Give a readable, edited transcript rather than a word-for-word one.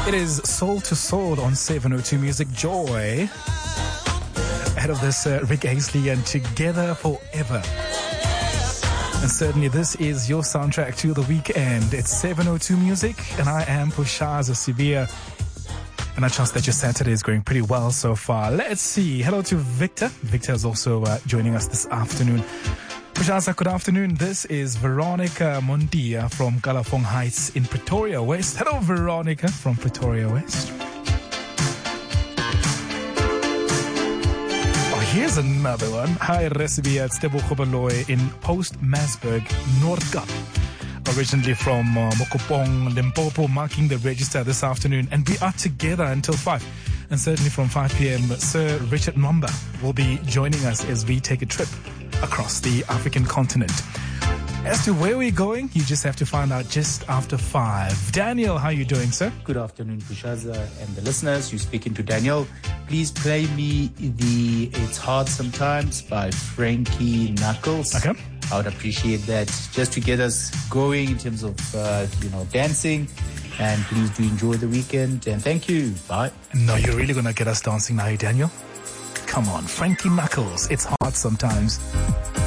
It is Soul to Soul on 702 Music Joy. Ahead of this, Rick Astley and Together Forever. And certainly this is your soundtrack to the weekend. It's 702 Music, and I am Pushaza Sibia. And I trust that your Saturday is going pretty well so far. Let's see. Hello to Victor. Victor is also joining us this afternoon. Pushaza, good afternoon. This is Veronica Mondia from Kalafong Heights in Pretoria West. Hello, Veronica from Pretoria West. Here's another one. Hi, Recipe at Stebo Khobaloy in Post Masburg, Noordkap. Originally from Mokopong, Limpopo, marking the register this afternoon. And we are together until 5. And certainly from 5 p.m., Sir Richard Mwamba will be joining us as we take a trip across the African continent. As to where we're going, you just have to find out just after 5. Daniel, how are you doing, sir? Good afternoon, Pushaza and the listeners. You're speaking to Daniel. Please play me the It's Hard Sometimes by Frankie Knuckles. Okay. I would appreciate that just to get us going in terms of, dancing. And please do enjoy the weekend. And thank you. Bye. No, you're really going to get us dancing now, Daniel? Come on, Frankie Knuckles. It's hard sometimes.